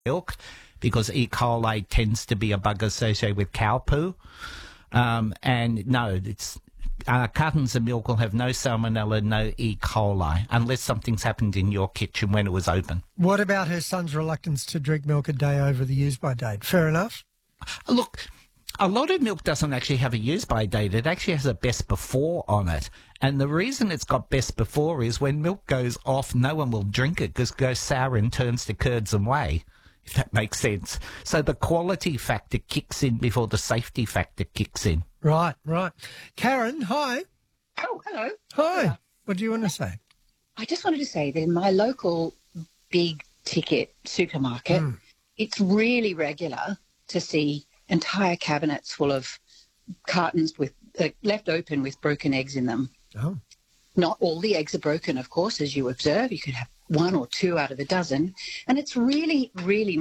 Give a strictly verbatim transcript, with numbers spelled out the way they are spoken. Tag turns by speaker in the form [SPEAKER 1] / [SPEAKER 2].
[SPEAKER 1] milk because E. coli tends to be a bug associated with cow poo. Um, and no, it's uh, cartons of milk will have no salmonella, no E. coli, unless something's happened in your kitchen when it was open.
[SPEAKER 2] What about her son's reluctance to drink milk a day over the use-by date? Fair enough.
[SPEAKER 1] Look, a lot of milk doesn't actually have a use-by date. It actually has a best before on it. And the reason it's got best before is when milk goes off, no one will drink it because it goes sour and turns to curds and whey, if that makes sense. So the quality factor kicks in before the safety factor kicks in.
[SPEAKER 2] Right, right. Karen, hi.
[SPEAKER 3] Oh, hello.
[SPEAKER 2] Hi.
[SPEAKER 3] Yeah.
[SPEAKER 2] What do you want to say?
[SPEAKER 3] I just wanted to say that in my local big ticket supermarket,
[SPEAKER 2] Mm.
[SPEAKER 3] it's really regular to see entire cabinets full of cartons with uh, left open with broken eggs in them.
[SPEAKER 2] Oh.
[SPEAKER 3] Not all the eggs are broken, of course, as you observe. You could have one or two out of a dozen. And it's really, really